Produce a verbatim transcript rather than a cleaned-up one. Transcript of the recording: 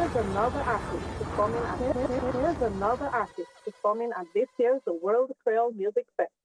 Here's another artist performing at here's another artist performing at this year's the World Creole Music Fest.